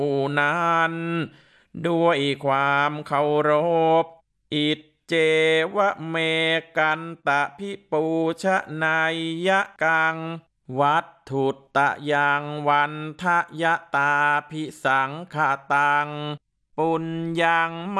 นั้นด้วยความเคารพอิจเจวะเมกันตะพิปูชนายยะกังวัตถุตะยังวันทะยะตาพิสังขตังปุญญัง